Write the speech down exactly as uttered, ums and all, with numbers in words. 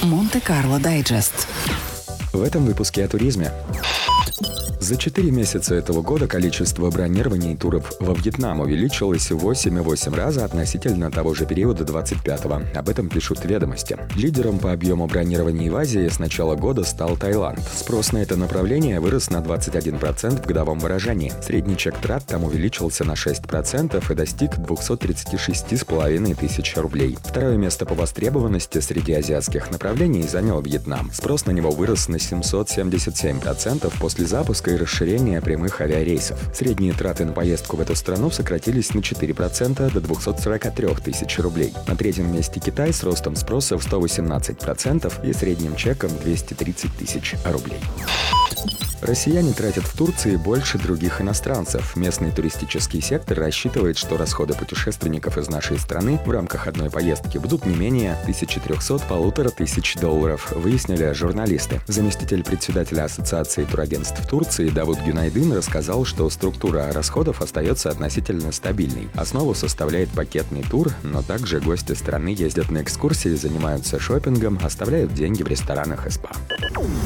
Монте-Карло Дайджест. В этом выпуске о туризме. За четыре месяца этого года количество бронирований туров во Вьетнам увеличилось в восемь целых восемь десятых раза относительно того же периода двадцать пятого. Об этом пишут «Ведомости». Лидером по объему бронирований в Азии с начала года стал Таиланд. Спрос на это направление вырос на двадцать один процент в годовом выражении. Средний чек трат там увеличился на шесть процентов и достиг двести тридцать шесть с половиной тысяч рублей. Второе место по востребованности среди азиатских направлений занял Вьетнам. Спрос на него вырос на семьсот семьдесят семь процентов после запуска и расширения прямых авиарейсов. Средние траты на поездку в эту страну сократились на четыре процента до двухсот сорока трёх тысяч рублей. На третьем месте Китай с ростом спроса в сто восемнадцать процентов и средним чеком двести тридцать тысяч рублей. Россияне тратят в Турции больше других иностранцев. Местный туристический сектор рассчитывает, что расходы путешественников из нашей страны в рамках одной поездки будут не менее тысячи трёхсот - полутора тысяч долларов, выяснили журналисты. Заместитель председателя Ассоциации турагентств Турции Давуд Гюнайдин рассказал, что структура расходов остается относительно стабильной. Основу составляет пакетный тур, но также гости страны ездят на экскурсии, занимаются шопингом, оставляют деньги в ресторанах и спа.